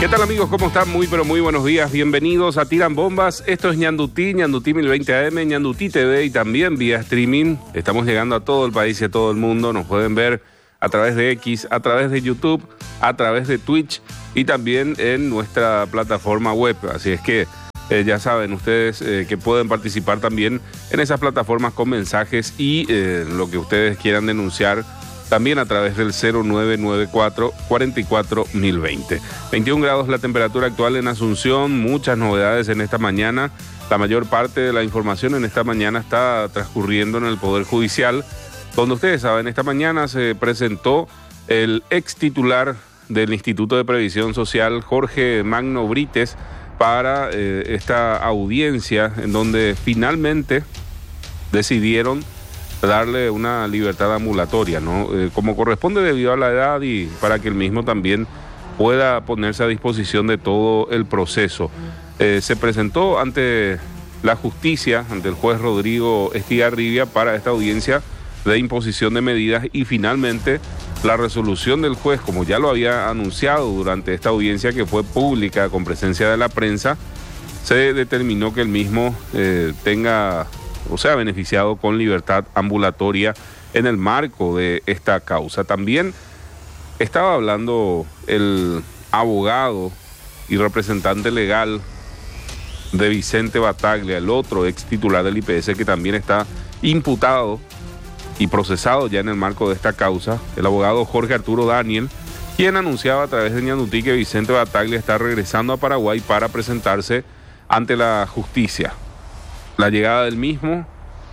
¿Qué tal, amigos? ¿Cómo están? Muy pero muy buenos días. Bienvenidos a Tiran Bombas. Esto es Ñandutí 1020 AM, Ñandutí TV y también vía streaming. Estamos llegando a todo el país y a todo el mundo. Nos pueden ver a través de X, a través de YouTube, a través de Twitch y también en nuestra plataforma web. Así es que ya saben ustedes que pueden participar también en esas plataformas con mensajes y lo que ustedes quieran denunciar. También a través del 0994 44 1020. 21 grados la temperatura actual en Asunción, muchas novedades en esta mañana. La mayor parte de la información en esta mañana está transcurriendo en el Poder Judicial, donde ustedes saben, esta mañana se presentó el ex titular del Instituto de Previsión Social, Jorge Magno Brites, para esta audiencia en donde finalmente decidieron darle una libertad ambulatoria, ¿no? Como corresponde debido a la edad y para que el mismo también pueda ponerse a disposición de todo el proceso. Se presentó ante la justicia, ante el juez Rodrigo Estigarribia para esta audiencia de imposición de medidas y finalmente la resolución del juez, como ya lo había anunciado durante esta audiencia que fue pública con presencia de la prensa, se determinó que el mismo tenga o sea beneficiado con libertad ambulatoria en el marco de esta causa. También estaba hablando el abogado y representante legal de Vicente Battaglia, el otro ex titular del IPS que también está imputado y procesado ya en el marco de esta causa, el abogado Jorge Arturo Daniel, quien anunciaba a través de Ñandutí que Vicente Battaglia está regresando a Paraguay para presentarse ante la justicia. La llegada del mismo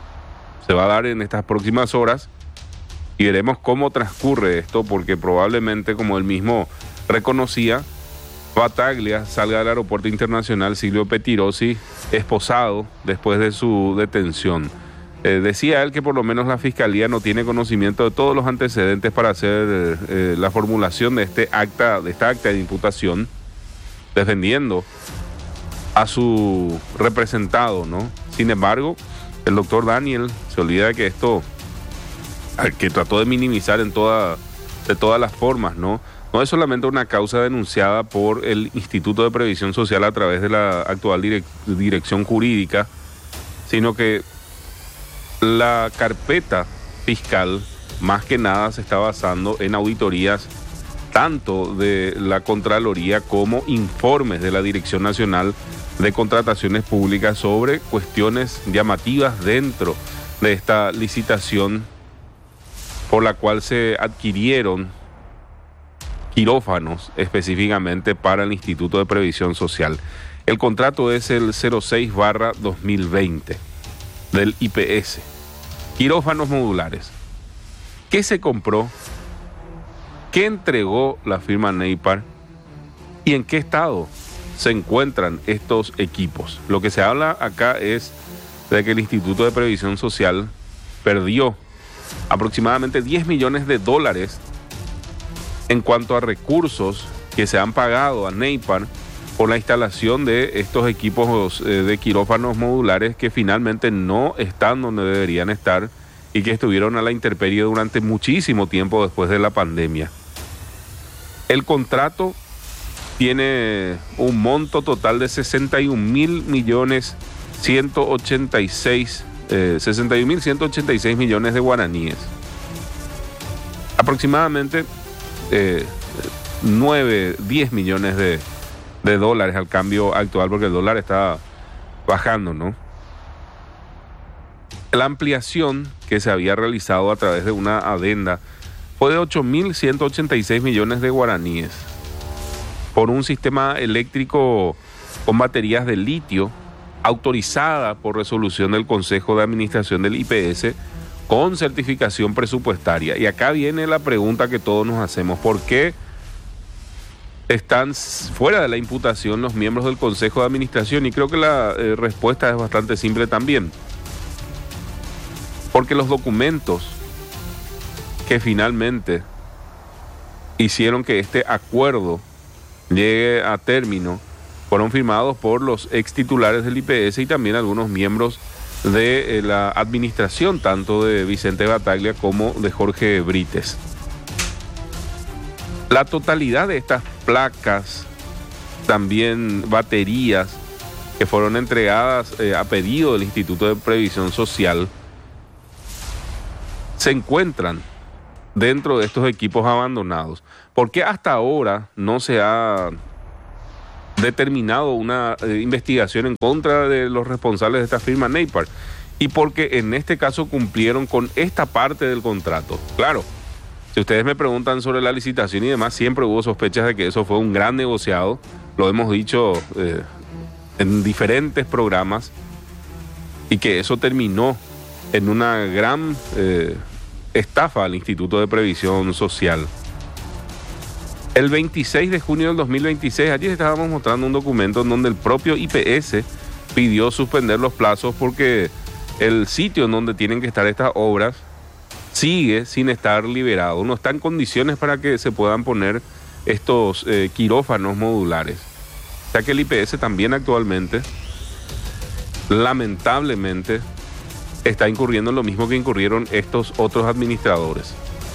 se va a dar en estas próximas horas y veremos cómo transcurre esto, porque probablemente, como él mismo reconocía, Battaglia salga del aeropuerto internacional Silvio Pettirossi esposado después de su detención. Decía él que por lo menos la Fiscalía no tiene conocimiento de todos los antecedentes para hacer la formulación de esta acta de imputación, defendiendo a su representado, ¿no? Sin embargo, el doctor Daniel se olvida de que esto, que trató de minimizar de todas las formas, ¿no? No es solamente una causa denunciada por el Instituto de Previsión Social a través de la actual dirección jurídica, sino que la carpeta fiscal más que nada se está basando en auditorías tanto de la Contraloría como informes de la Dirección Nacional de Contrataciones Públicas sobre cuestiones llamativas dentro de esta licitación por la cual se adquirieron quirófanos específicamente para el Instituto de Previsión Social. El contrato es el 06/2020 del IPS. Quirófanos modulares. ¿Qué se compró? ¿Qué entregó la firma Neipar? ¿Y en qué estado se encuentran estos equipos? Lo que se habla acá es de que el Instituto de Previsión Social perdió aproximadamente $10 millones en cuanto a recursos que se han pagado a Neipar por la instalación de estos equipos de quirófanos modulares que finalmente no están donde deberían estar y que estuvieron a la intemperie durante muchísimo tiempo después de la pandemia. El contrato tiene un monto total de 61.186 millones de guaraníes. Aproximadamente 10 millones de dólares al cambio actual, porque el dólar está bajando, ¿no? La ampliación que se había realizado a través de una adenda fue de 8.186 millones de guaraníes por un sistema eléctrico con baterías de litio autorizada por resolución del Consejo de Administración del IPS con certificación presupuestaria. Y acá viene la pregunta que todos nos hacemos: ¿por qué están fuera de la imputación los miembros del Consejo de Administración? Y creo que la respuesta es bastante simple también. Porque los documentos que finalmente hicieron que este acuerdo llegue a término fueron firmados por los ex titulares del IPS y también algunos miembros de la administración, tanto de Vicente Battaglia como de Jorge Brites. La totalidad de estas placas también baterías que fueron entregadas a pedido del Instituto de Previsión Social, se encuentran dentro de estos equipos abandonados. ¿Por qué hasta ahora no se ha determinado una investigación en contra de los responsables de esta firma Neipar? Y porque en este caso cumplieron con esta parte del contrato. Claro, si ustedes me preguntan sobre la licitación y demás, siempre hubo sospechas de que eso fue un gran negociado. Lo hemos dicho en diferentes programas, y que eso terminó en una gran estafa al Instituto de Previsión Social. El 26 de junio del 2026, allí estábamos mostrando un documento en donde el propio IPS pidió suspender los plazos porque el sitio en donde tienen que estar estas obras sigue sin estar liberado. No está en condiciones para que se puedan poner estos quirófanos modulares. O sea que el IPS también actualmente, lamentablemente, está incurriendo en lo mismo que incurrieron estos otros administradores.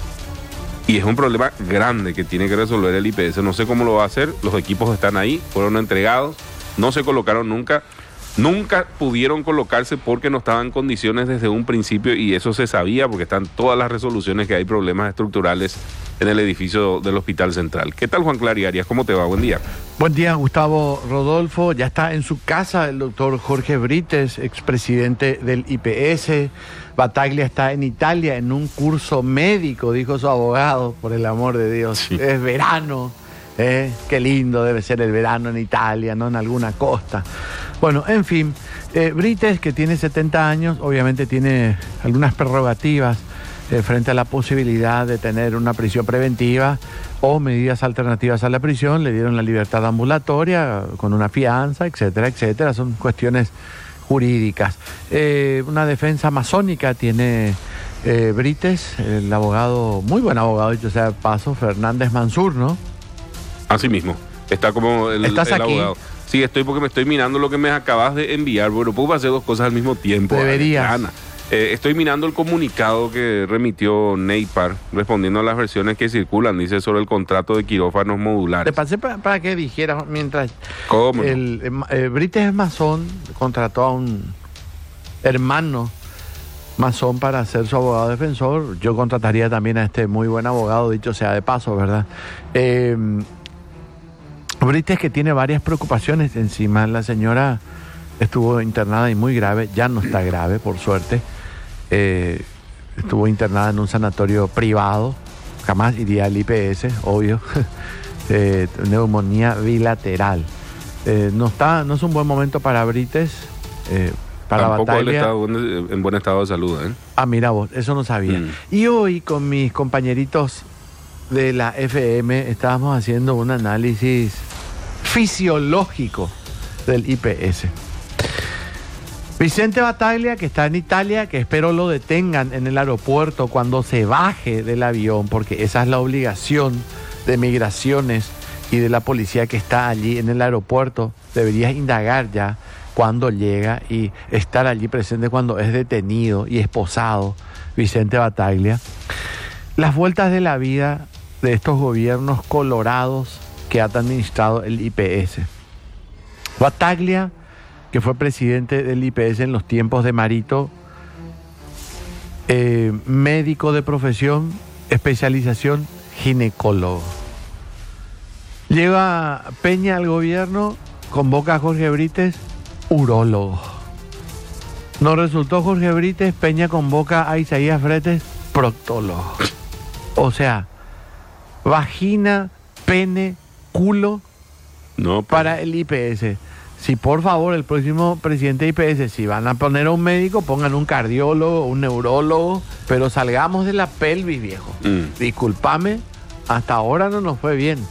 Y es un problema grande que tiene que resolver el IPS. No sé cómo lo va a hacer. Los equipos están ahí, fueron entregados, no se colocaron nunca. Nunca pudieron colocarse porque no estaban en condiciones desde un principio, y eso se sabía porque están todas las resoluciones que hay problemas estructurales en el edificio del Hospital Central. ¿Qué tal, Juan Clary Arias? ¿Cómo te va? Buen día. Buen día, Gustavo Rodolfo. Ya está en su casa el doctor Jorge Brites, expresidente del IPS. Battaglia está en Italia en un curso médico, dijo su abogado, por el amor de Dios. Sí. Es verano. Qué lindo debe ser el verano en Italia, ¿no? En alguna costa. Bueno, en fin, Brites, que tiene 70 años, obviamente tiene algunas prerrogativas frente a la posibilidad de tener una prisión preventiva o medidas alternativas a la prisión. Le dieron la libertad ambulatoria con una fianza, etcétera, etcétera. Son cuestiones jurídicas. Una defensa masónica tiene Brites, el abogado, muy buen abogado, dicho sea de paso, Fernández Mansur, ¿no? Así mismo, está como el abogado. Sí, estoy porque me estoy mirando lo que me acabas de enviar. Bueno, puedo hacer dos cosas al mismo tiempo. Deberías. Ana. Estoy mirando el comunicado que remitió Neipar, respondiendo a las versiones que circulan, dice, sobre el contrato de quirófanos modulares. Te pasé para que dijeras mientras... ¿Cómo no? Brites es masón, contrató a un hermano masón para ser su abogado defensor. Yo contrataría también a este muy buen abogado, dicho sea de paso, ¿verdad? Brites, que tiene varias preocupaciones encima. La señora estuvo internada y muy grave, ya no está grave, por suerte. Estuvo internada en un sanatorio privado, jamás iría al IPS, obvio. Neumonía bilateral. No es un buen momento para Brites, para Tampoco Battaglia. Él está en buen estado de salud, ¿eh? Ah, mira vos, eso no sabía. Y hoy con mis compañeritos de la FM estábamos haciendo un análisis fisiológico del IPS. Vicente Battaglia, que está en Italia, que espero lo detengan en el aeropuerto cuando se baje del avión, porque esa es la obligación de migraciones y de la policía que está allí en el aeropuerto. Deberías indagar ya cuando llega y estar allí presente cuando es detenido y esposado Vicente Battaglia. Las vueltas de la vida de estos gobiernos colorados que ha administrado el IPS. Battaglia, que fue presidente del IPS en los tiempos de Marito, médico de profesión, especialización ginecólogo. Llega Peña al gobierno, convoca a Jorge Brites, urólogo. No resultó Jorge Brites, Peña convoca a Isaías Fretes, proctólogo. O sea, vagina, pene, culo para el IPS. Si por favor el próximo presidente de IPS, si van a poner a un médico, pongan un cardiólogo, un neurólogo, pero salgamos de la pelvis, viejo. Discúlpame, hasta ahora no nos fue bien.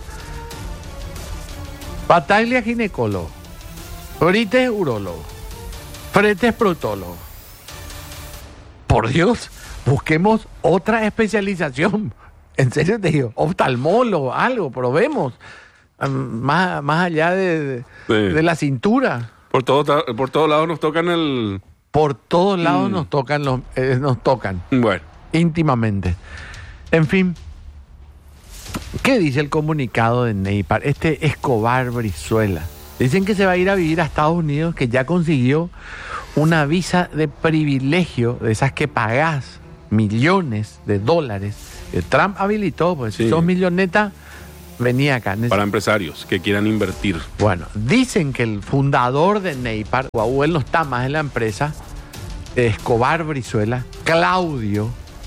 Battaglia, ginecólogo. Brites, urólogo. Fretes, proctólogo. Por Dios, busquemos otra especialización. En serio te digo, oftalmólogo, algo, probemos. Más allá de la cintura. Por todos lados nos tocan el... Por todos lados nos tocan. Bueno. Íntimamente. En fin, ¿Qué dice el comunicado de Neipar? Este Escobar Brizuela. Dicen que se va a ir a vivir a Estados Unidos, que ya consiguió una visa de privilegio, de esas que pagás millones de dólares. Trump habilitó, pues si sos milloneta, venía acá. Para empresarios que quieran invertir. Bueno, dicen que el fundador de Neipar, o él no está más en la empresa, Escobar Brizuela, Claudio,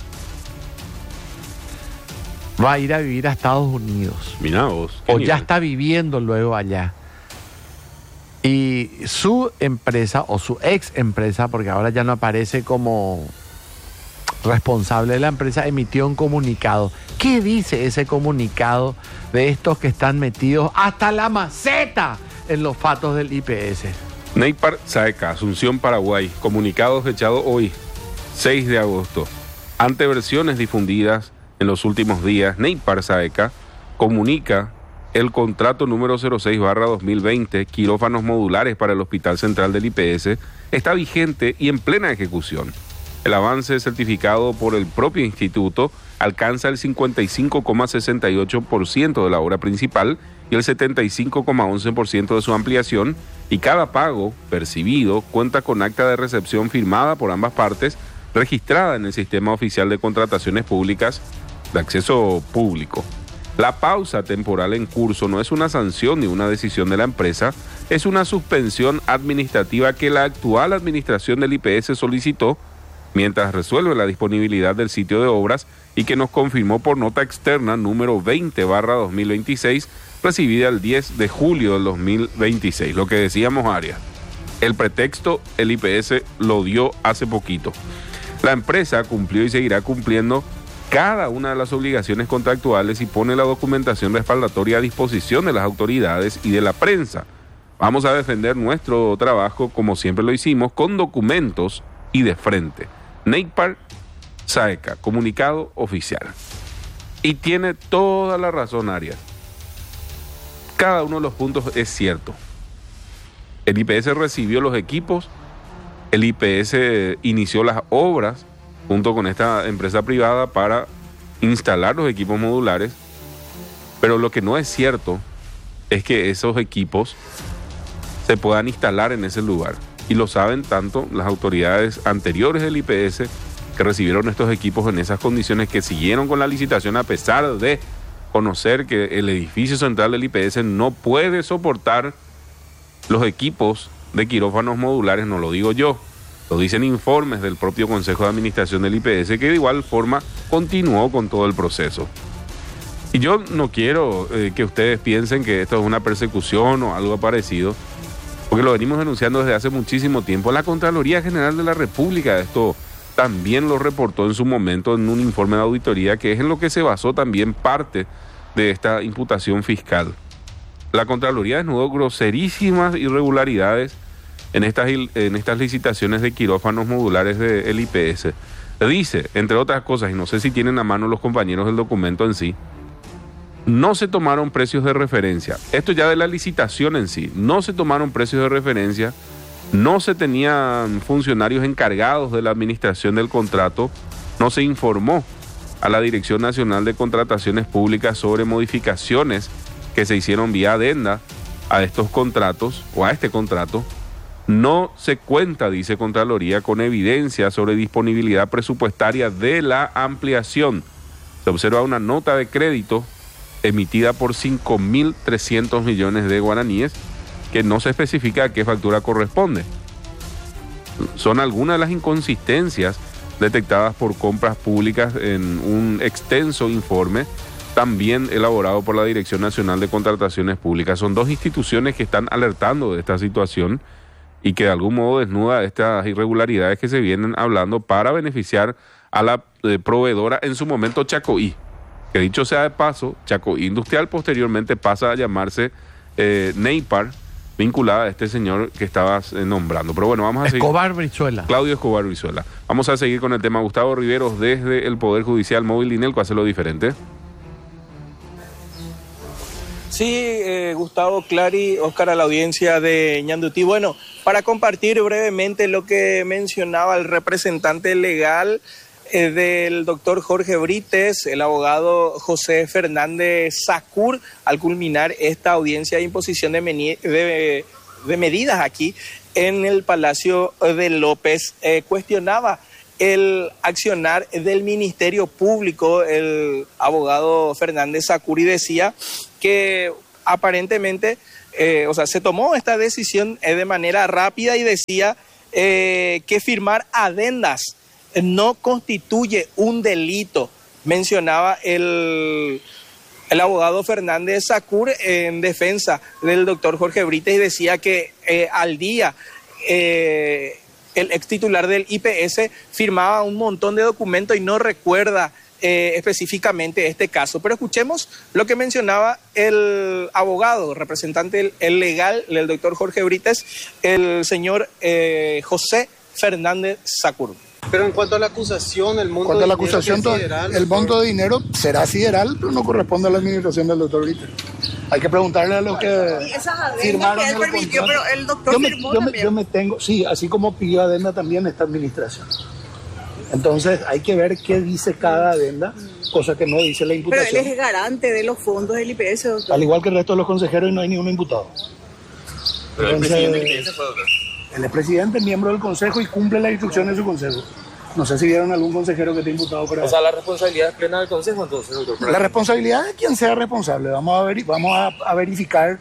va a ir a vivir a Estados Unidos. Mirá vos. O ya está viviendo luego allá. Y su empresa, o su ex empresa, porque ahora ya no aparece como responsable de la empresa, emitió un comunicado. ¿Qué dice ese comunicado de estos que están metidos hasta la maceta en los fatos del IPS? Neipar Saeca, Asunción, Paraguay. Comunicado fechado hoy, 6 de agosto. Ante versiones difundidas en los últimos días, Neipar Saeca comunica el contrato número 06/2020, quirófanos modulares para el Hospital Central del IPS, está vigente y en plena ejecución. El avance certificado por el propio instituto alcanza el 55,68% de la obra principal y el 75,11% de su ampliación, y cada pago percibido cuenta con acta de recepción firmada por ambas partes, registrada en el Sistema Oficial de Contrataciones Públicas de Acceso Público. La pausa temporal en curso no es una sanción ni una decisión de la empresa, es una suspensión administrativa que la actual administración del IPS solicitó mientras resuelve la disponibilidad del sitio de obras y que nos confirmó por nota externa número 20/2026, recibida el 10 de julio del 2026. Lo que decíamos, Arias, el pretexto el IPS lo dio hace poquito. La empresa cumplió y seguirá cumpliendo cada una de las obligaciones contractuales y pone la documentación respaldatoria a disposición de las autoridades y de la prensa. Vamos a defender nuestro trabajo como siempre lo hicimos, con documentos y de frente. Neipar Saeca, comunicado oficial. Y tiene toda la razón, Arias. Cada uno de los puntos es cierto. El IPS recibió los equipos, el IPS inició las obras junto con esta empresa privada para instalar los equipos modulares, pero lo que no es cierto es que esos equipos se puedan instalar en ese lugar. Y lo saben tanto las autoridades anteriores del IPS, que recibieron estos equipos en esas condiciones, que siguieron con la licitación a pesar de conocer que el edificio central del IPS no puede soportar los equipos de quirófanos modulares. No lo digo yo, lo dicen informes del propio Consejo de Administración del IPS, que de igual forma continuó con todo el proceso. Y yo no quiero que ustedes piensen que esto es una persecución o algo parecido, porque lo venimos denunciando desde hace muchísimo tiempo. La Contraloría General de la República esto también lo reportó en su momento en un informe de auditoría, que es en lo que se basó también parte de esta imputación fiscal. La Contraloría desnudó groserísimas irregularidades en estas licitaciones de quirófanos modulares del IPS. Dice, entre otras cosas, y no sé si tienen a mano los compañeros el documento en sí, no se tomaron precios de referencia. Esto ya de la licitación en sí. No se tomaron precios de referencia, no se tenían funcionarios encargados de la administración del contrato, no se informó a la Dirección Nacional de Contrataciones Públicas sobre modificaciones que se hicieron vía adenda a estos contratos o a este contrato. No se cuenta, dice Contraloría, con evidencia sobre disponibilidad presupuestaria de la ampliación. Se observa una nota de crédito emitida por 5.300 millones de guaraníes, que no se especifica a qué factura corresponde. Son algunas de las inconsistencias detectadas por Compras Públicas en un extenso informe, también elaborado por la Dirección Nacional de Contrataciones Públicas. Son dos instituciones que están alertando de esta situación y que de algún modo desnuda estas irregularidades que se vienen hablando para beneficiar a la proveedora, en su momento Chacoí, que dicho sea de paso, Chacoí Industrial posteriormente pasa a llamarse Neipar, vinculada a este señor que estabas nombrando. Pero bueno, vamos a seguir. Escobar Brizuela. Claudio Escobar Brizuela. Vamos a seguir con el tema. Gustavo Riveros, desde el Poder Judicial Móvil Dinelco, hace lo diferente. Sí, Gustavo, Clary, Oscar, a la audiencia de Ñandutí. Bueno, para compartir brevemente lo que mencionaba el representante legal del doctor Jorge Brites, el abogado José Fernández Sacur, al culminar esta audiencia de imposición de medidas aquí en el Palacio de López. Cuestionaba el accionar del Ministerio Público, el abogado Fernández Sacur, y decía que aparentemente se tomó esta decisión de manera rápida, y decía que firmar adendas no constituye un delito. Mencionaba el abogado Fernández Sacur en defensa del doctor Jorge Brites, y decía que al día el ex titular del IPS firmaba un montón de documentos y no recuerda específicamente este caso. Pero escuchemos lo que mencionaba el abogado, representante el legal del doctor Jorge Brites, el señor José Fernández Sacur. Pero en cuanto a la acusación, el monto de dinero el monto de dinero será sideral, pero no corresponde a la administración del doctor Brites. Hay que preguntarle a los que firmaron el contrato. Pero el doctor firmó también. Yo me tengo, sí, así como pidió adenda también esta administración. Entonces hay que ver qué dice cada adenda, cosa que no dice la imputación. Pero él es garante de los fondos del IPS, doctor. Al igual que el resto de los consejeros, y no hay ningún imputado. Pero entonces, el presidente, ¿qué fue, doctor? Él es presidente, miembro del consejo, y cumple las instrucciones de su consejo. No sé si vieron algún consejero que esté imputado por ahí. O sea, la responsabilidad es plena del consejo, entonces, doctor. La responsabilidad de quien sea responsable. Vamos a verificar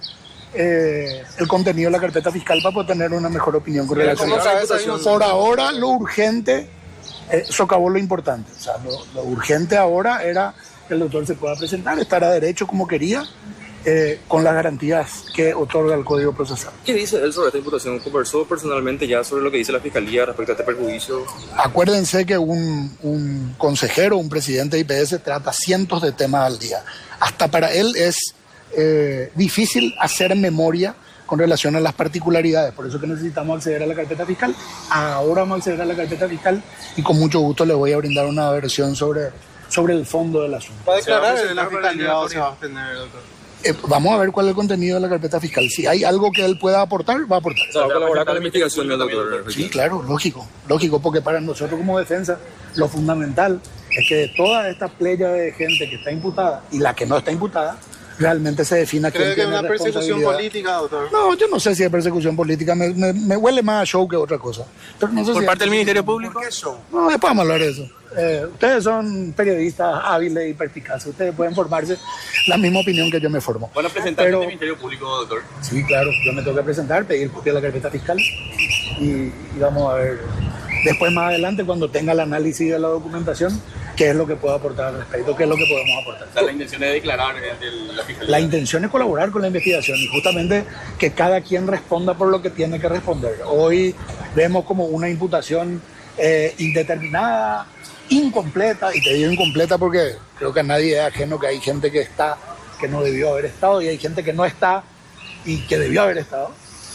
el contenido de la carpeta fiscal para poder tener una mejor opinión con relación a la imputación. Por ahora, lo urgente socavó lo importante. O sea, lo urgente ahora era que el doctor se pueda presentar, estar a derecho como quería, con las garantías que otorga el Código Procesal. ¿Qué dice él sobre esta imputación? ¿Conversó personalmente ya sobre lo que dice la Fiscalía respecto a este perjuicio? Acuérdense que un consejero, un presidente de IPS trata cientos de temas al día. Hasta para él es difícil hacer memoria con relación a las particularidades. Por eso que necesitamos acceder a la carpeta fiscal. Ahora vamos a acceder a la carpeta fiscal y con mucho gusto les voy a brindar una versión sobre el fondo del asunto. ¿Va a declarar en la Fiscalía o se va a abstener, doctor? Vamos a ver cuál es el contenido de la carpeta fiscal. Si hay algo que él pueda aportar, va a aportar. ¿Va a colaborar con la investigación del doctor? Sí, claro, lógico, porque para nosotros como defensa lo fundamental es que de toda esta playa de gente que está imputada y la que no está imputada, realmente se defina quién tiene responsabilidad. ¿Cree que es una persecución política, doctor? No, yo no sé si es persecución política, me huele más a show que otra cosa. Pero no sé ¿Por si parte del Ministerio Público? ¿Qué show? No, después vamos a hablar de eso. Ustedes son periodistas hábiles y perspicaces, ustedes pueden formarse la misma opinión que yo me formo. ¿Van a presentar el Ministerio Público, doctor? Sí, claro, yo me tengo que presentar, pedir copia de la carpeta fiscal y vamos a ver después más adelante, cuando tenga el análisis de la documentación, qué es lo que puedo aportar al respecto, qué es lo que podemos aportar. O sea, la intención es declarar ante la Fiscalía. La intención es colaborar con la investigación y justamente que cada quien responda por lo que tiene que responder. Hoy vemos como una imputación indeterminada, incompleta, y te digo incompleta porque creo que a nadie es ajeno que hay gente que está, que no debió haber estado, y hay gente que no está y que debió haber estado.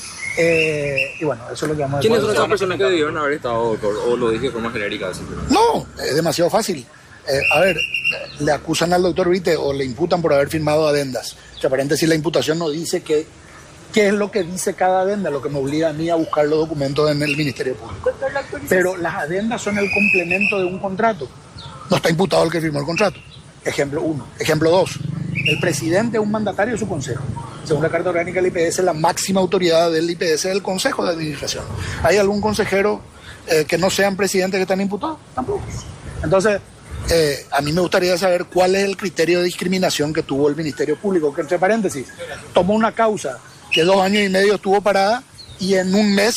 Y bueno, eso es lo que vamos a decir. ¿Quiénes son esas personas que debieron haber estado, doctor? ¿O lo dije de forma genérica? No, es demasiado fácil. A ver, le acusan al doctor Brites o le imputan por haber firmado adendas. Entre paréntesis, la imputación no dice qué es lo que dice cada adenda, lo que me obliga a mí a buscar los documentos en el Ministerio Público. Pero las adendas son el complemento de un contrato. No está imputado el que firmó el contrato. Ejemplo 1. Ejemplo 2. El presidente es un mandatario de su consejo. Según la Carta Orgánica del IPS, la máxima autoridad del IPS es el Consejo de Administración. ¿Hay algún consejero que no sean presidentes que están imputados? Tampoco. Entonces, a mí me gustaría saber cuál es el criterio de discriminación que tuvo el Ministerio Público, que entre paréntesis, tomó una causa que 2 años y medio estuvo parada y en un mes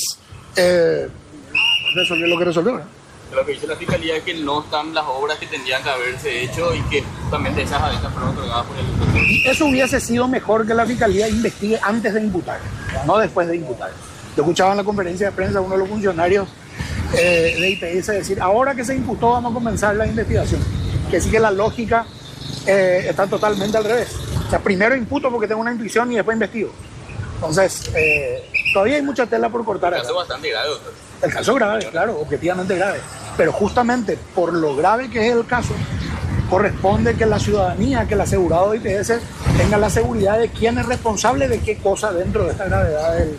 resolvió lo que resolvió, ¿no? Lo que dice la Fiscalía es que no están las obras que tendrían que haberse hecho y que justamente esas adendas fueron otorgadas por el doctor. Eso hubiese sido mejor que la Fiscalía investigue antes de imputar, no después de imputar. Yo escuchaba en la conferencia de prensa a uno de los funcionarios de IPS decir, ahora que se imputó vamos a comenzar la investigación. Que sí que la lógica está totalmente al revés. O sea, primero imputo porque tengo una intuición y después investigo. Entonces, todavía hay mucha tela por cortar. El caso bastante grave, doctor. El caso grave, claro, objetivamente grave. Pero justamente por lo grave que es el caso, corresponde que la ciudadanía, que el asegurado de IPS tenga la seguridad de quién es responsable de qué cosa dentro de esta gravedad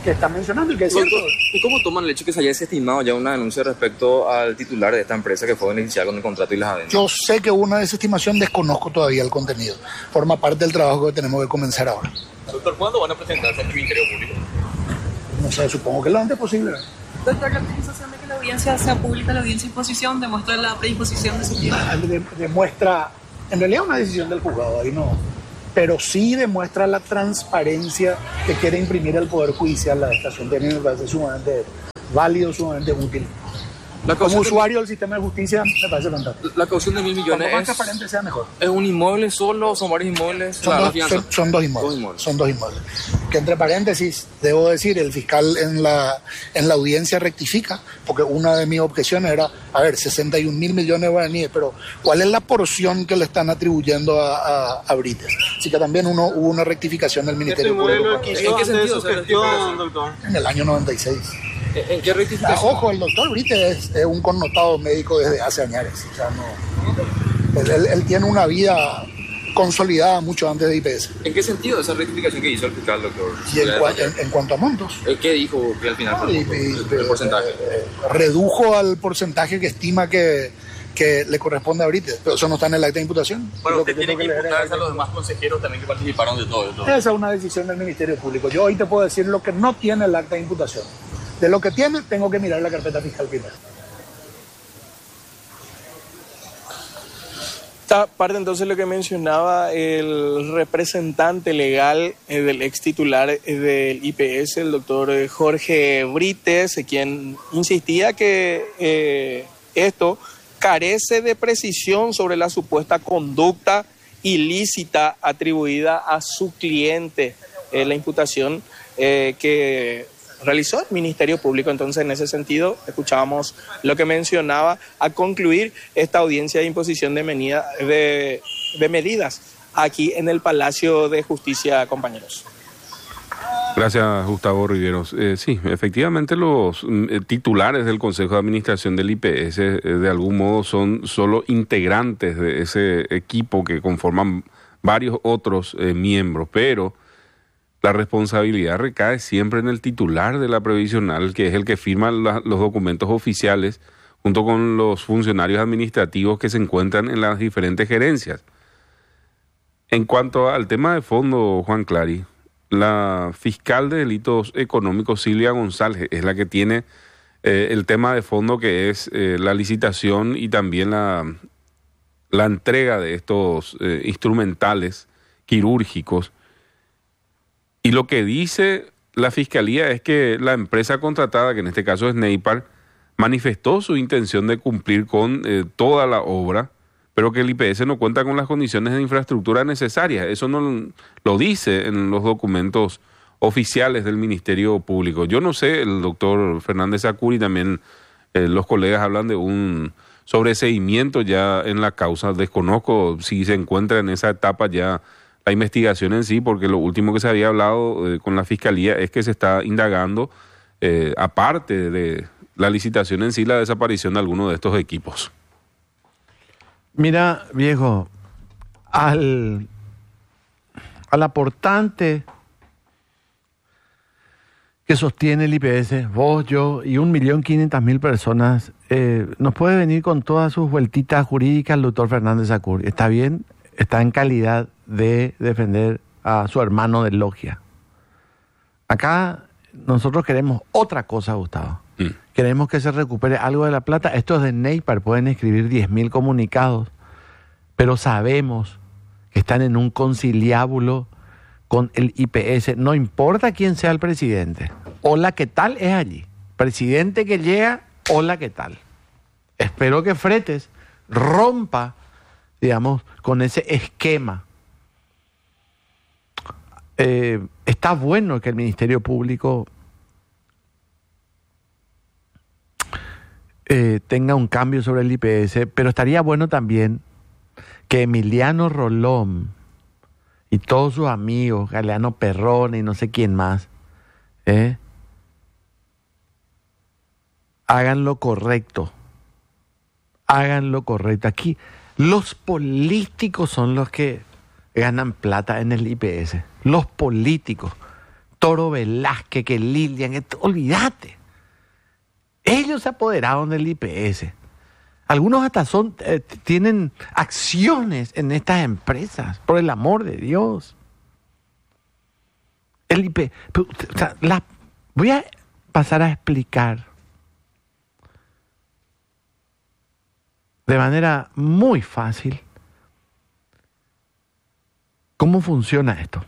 está mencionando y que es cierto. ¿Y cómo toman el hecho que se haya desestimado ya una denuncia respecto al titular de esta empresa que fue beneficiada con el contrato y las adendas? Yo sé que hubo una desestimación, desconozco todavía el contenido. Forma parte del trabajo que tenemos que comenzar ahora. Doctor, ¿cuándo van a presentarse ante el Ministerio Público? No sé, supongo que lo antes posible. Doctor, la utilización de que la audiencia sea pública, la audiencia de imposición, demuestra la predisposición de su cliente. Demuestra, en realidad, una decisión del juzgado, ahí no. Pero sí demuestra la transparencia que quiere imprimir el Poder Judicial a esta asunto. Me parece sumamente válido, sumamente útil. Como usuario del sistema de justicia, me parece fantástico. La caución de 1.000 millones Cuanto más transparente sea, mejor. ¿Es un inmueble solo o son varios inmuebles? Son dos inmuebles. Son dos inmuebles. Que entre paréntesis, debo decir, el fiscal en la audiencia rectifica, porque una de mis objeciones era, 61.000 millones de guaraníes, pero ¿cuál es la porción que le están atribuyendo a Brites? Así que también hubo una rectificación del Ministerio Público. ¿En qué sentido, doctor? En el año 96. ¿En qué rectificación? Ojo, el doctor Brites es un connotado médico desde hace años. O sea, él tiene una vida consolidada mucho antes de IPS. ¿En qué sentido esa rectificación que hizo el fiscal, doctor? Y en cuanto a montos. ¿Qué dijo que al final el porcentaje? Redujo al porcentaje que estima que le corresponde a Brites, pero eso no está en el acta de imputación. Bueno, usted tiene que imputarse a los demás consejeros también que participaron de todo. Esa es una decisión del Ministerio Público. Yo hoy te puedo decir lo que no tiene el acta de imputación. De lo que tiene, tengo que mirar la carpeta fiscal primero. Esta parte entonces lo que mencionaba el representante legal del ex titular del IPS, el doctor Jorge Brites, quien insistía que esto carece de precisión sobre la supuesta conducta ilícita atribuida a su cliente, la imputación que realizó el Ministerio Público. Entonces, en ese sentido, escuchábamos lo que mencionaba a concluir esta audiencia de imposición de medidas aquí en el Palacio de Justicia, compañeros. Gracias, Gustavo Riveros. Sí, efectivamente los titulares del Consejo de Administración del IPS de algún modo son solo integrantes de ese equipo que conforman varios otros miembros, pero la responsabilidad recae siempre en el titular de la previsional, que es el que firma los documentos oficiales junto con los funcionarios administrativos que se encuentran en las diferentes gerencias. En cuanto al tema de fondo, Juan Clary, la fiscal de delitos económicos, Silvia González, es la que tiene el tema de fondo, que es la licitación y también la entrega de estos instrumentales quirúrgicos. Y lo que dice la Fiscalía es que la empresa contratada, que en este caso es Neipar, manifestó su intención de cumplir con toda la obra, pero que el IPS no cuenta con las condiciones de infraestructura necesarias. Eso no lo dice en los documentos oficiales del Ministerio Público. Yo no sé, el doctor Fernández Sacur y también los colegas hablan de un sobreseimiento ya en la causa. Desconozco si se encuentra en esa etapa ya la investigación en sí, porque lo último que se había hablado con la Fiscalía es que se está indagando, aparte de la licitación en sí, la desaparición de alguno de estos equipos. Mira, viejo, al aportante que sostiene el IPS, vos, yo y 1.500.000 personas, nos puede venir con todas sus vueltitas jurídicas el doctor Fernández Sacur. Está bien, está en calidad de defender a su hermano de logia. Acá nosotros queremos otra cosa, Gustavo. Queremos que se recupere algo de la plata. Estos de Neipar pueden escribir 10.000 comunicados, pero sabemos que están en un conciliábulo con el IPS. No importa quién sea el presidente. Hola, ¿qué tal? Es allí. Presidente que llega, hola, ¿qué tal? Espero que Fretes rompa, digamos, con ese esquema. Está bueno que el Ministerio Público tenga un cambio sobre el IPS, pero estaría bueno también que Emiliano Rolón y todos sus amigos, Galeano Perrone y no sé quién más, hagan lo correcto. Hagan lo correcto. Aquí los políticos son los que ganan plata en el IPS. Los políticos. Toro Velázquez, que Lilian, olvídate. Ellos se apoderaron del IPS. Algunos hasta tienen acciones en estas empresas, por el amor de Dios. El IPS, voy a pasar a explicar de manera muy fácil cómo funciona esto.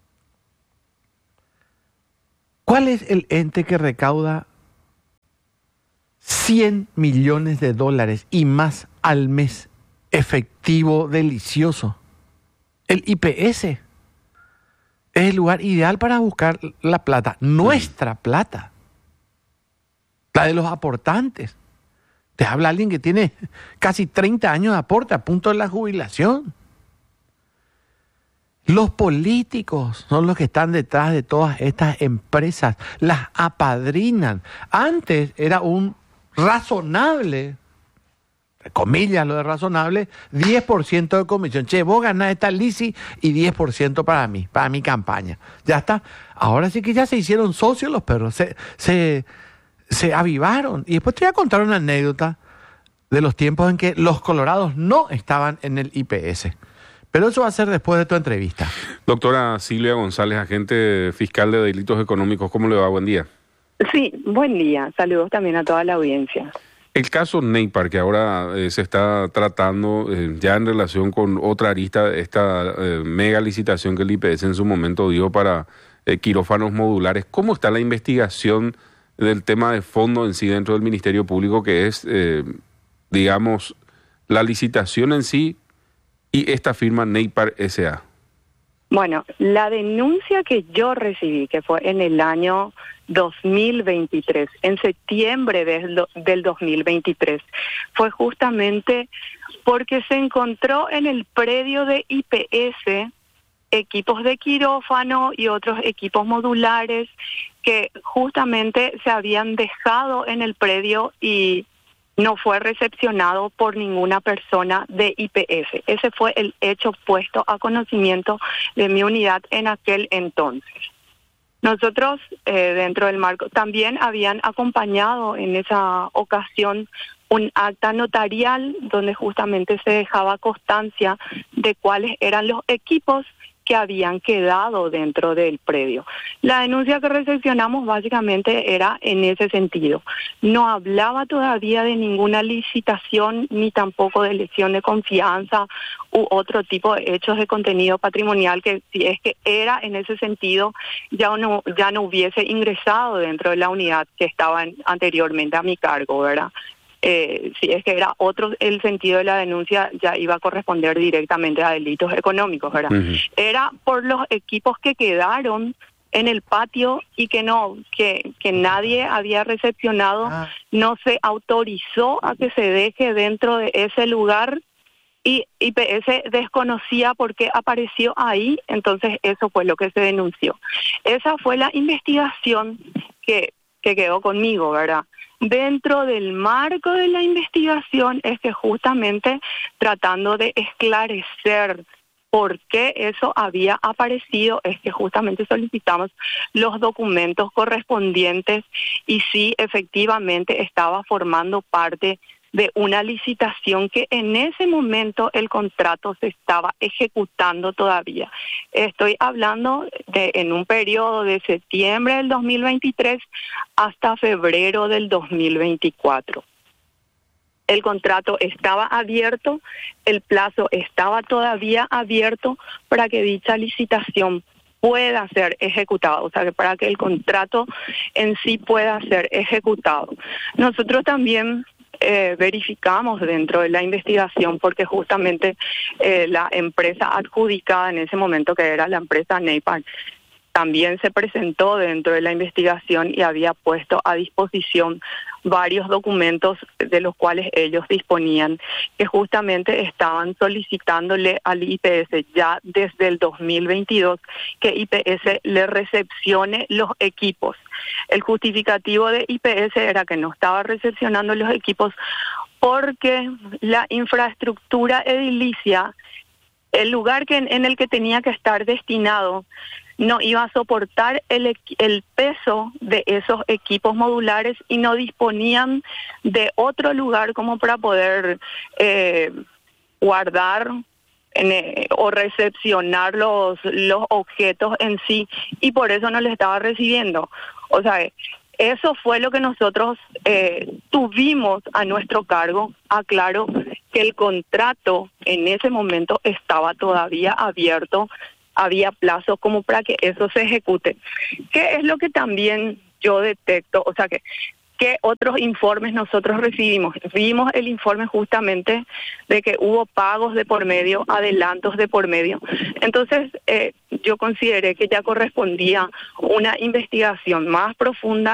¿Cuál es el ente que recauda 100 millones de dólares y más al mes efectivo delicioso? El IPS. Es el lugar ideal para buscar la plata, nuestra plata, la de los aportantes. Te habla alguien que tiene casi 30 años de aporte a punto de la jubilación. Los políticos son los que están detrás de todas estas empresas, las apadrinan. Antes era un razonable, entre comillas lo de razonable, 10% de comisión. Che, vos ganás esta lisi y 10% para mí, para mi campaña. Ya está. Ahora sí que ya se hicieron socios los perros, se avivaron. Y después te voy a contar una anécdota de los tiempos en que los colorados no estaban en el IPS. Pero eso va a ser después de tu entrevista. Doctora Silvia González, agente fiscal de delitos económicos, ¿cómo le va? Buen día. Sí, buen día. Saludos también a toda la audiencia. El caso Neipar, que ahora se está tratando ya en relación con otra arista, esta mega licitación que el IPS en su momento dio para quirófanos modulares. ¿Cómo está la investigación del tema de fondo en sí dentro del Ministerio Público, que es, digamos, la licitación en sí y esta firma Neipar S.A.? Bueno, la denuncia que yo recibí, que fue en el año 2023, en septiembre del 2023, fue justamente porque se encontró en el predio de IPS equipos de quirófano y otros equipos modulares que justamente se habían dejado en el predio y no fue recepcionado por ninguna persona de IPS. Ese fue el hecho puesto a conocimiento de mi unidad en aquel entonces. Nosotros, dentro del marco, también habían acompañado en esa ocasión un acta notarial donde justamente se dejaba constancia de cuáles eran los equipos que habían quedado dentro del predio. La denuncia que recepcionamos básicamente era en ese sentido. No hablaba todavía de ninguna licitación ni tampoco de lesión de confianza u otro tipo de hechos de contenido patrimonial que si es que era en ese sentido ya no hubiese ingresado dentro de la unidad que estaba anteriormente a mi cargo, ¿verdad? Si es que era otro el sentido de la denuncia, ya iba a corresponder directamente a delitos económicos, ¿verdad? Uh-huh. Era por los equipos que quedaron en el patio y que nadie había recepcionado, no se autorizó a que se deje dentro de ese lugar y IPS desconocía por qué apareció ahí, entonces eso fue lo que se denunció. Esa fue la investigación que quedó conmigo, ¿verdad? Dentro del marco de la investigación es que justamente tratando de esclarecer por qué eso había aparecido, es que justamente solicitamos los documentos correspondientes y si efectivamente estaba formando parte de una licitación que en ese momento el contrato se estaba ejecutando todavía. Estoy hablando en un periodo de septiembre del 2023 hasta febrero del 2024. El contrato estaba abierto, el plazo estaba todavía abierto para que dicha licitación pueda ser ejecutada, o sea, que para que el contrato en sí pueda ser ejecutado. Nosotros también verificamos dentro de la investigación porque justamente la empresa adjudicada en ese momento, que era la empresa Neipar, también se presentó dentro de la investigación y había puesto a disposición varios documentos de los cuales ellos disponían, que justamente estaban solicitándole al IPS ya desde el 2022 que IPS le recepcione los equipos. El justificativo de IPS era que no estaba recepcionando los equipos porque la infraestructura edilicia, el lugar en el que tenía que estar destinado, no iba a soportar el peso de esos equipos modulares y no disponían de otro lugar como para poder guardar o recepcionar los objetos en sí, y por eso no le estaba recibiendo. O sea, eso fue lo que nosotros tuvimos a nuestro cargo. Aclaro que el contrato en ese momento estaba todavía abierto, había plazo como para que eso se ejecute. ¿Qué es lo que también yo detecto? O sea, ¿qué otros informes nosotros recibimos? Vimos el informe justamente de que hubo pagos de por medio, adelantos de por medio. Entonces, yo consideré que ya correspondía una investigación más profunda